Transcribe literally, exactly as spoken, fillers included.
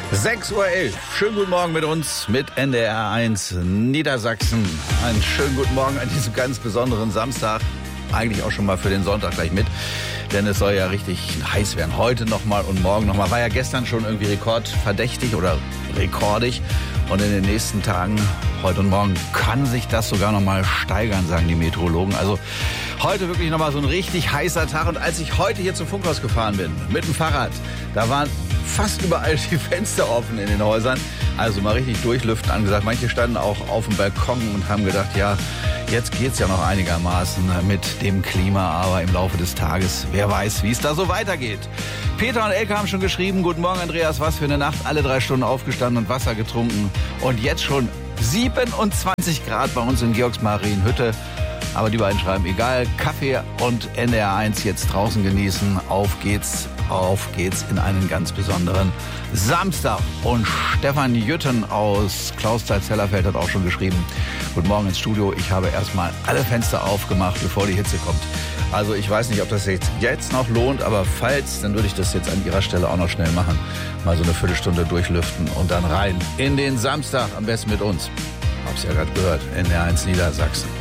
sechs Uhr elf. Schönen guten Morgen mit uns, mit N D R eins Niedersachsen. Einen schönen guten Morgen an diesem ganz besonderen Samstag. Eigentlich auch schon mal für den Sonntag gleich mit. Denn es soll ja richtig heiß werden. Heute nochmal und morgen nochmal. War ja gestern schon irgendwie rekordverdächtig oder rekordig. Und in den nächsten Tagen, heute und morgen, kann sich das sogar nochmal steigern, sagen die Meteorologen. Also heute wirklich nochmal so ein richtig heißer Tag. Und als ich heute hier zum Funkhaus gefahren bin, mit dem Fahrrad, da waren fast überall die Fenster offen in den Häusern. Also mal richtig durchlüften angesagt. Manche standen auch auf dem Balkon und haben gedacht, ja, jetzt geht's ja noch einigermaßen mit dem Klima, aber im Laufe des Tages, wer weiß, wie es da so weitergeht. Peter und Elke haben schon geschrieben, guten Morgen Andreas, was für eine Nacht, alle drei Stunden aufgestanden und Wasser getrunken und jetzt schon siebenundzwanzig Grad bei uns in Georgsmarienhütte. Aber die beiden schreiben, egal, Kaffee und N D R eins jetzt draußen genießen. Auf geht's, auf geht's in einen ganz besonderen Samstag. Und Stefan Jütten aus Klausthal-Zellerfeld hat auch schon geschrieben, guten Morgen ins Studio, ich habe erstmal alle Fenster aufgemacht, bevor die Hitze kommt. Also ich weiß nicht, ob das jetzt, jetzt noch lohnt, aber falls, dann würde ich das jetzt an Ihrer Stelle auch noch schnell machen. Mal so eine Viertelstunde durchlüften und dann rein in den Samstag, am besten mit uns. Hab's ja gerade gehört, N D R eins Niedersachsen.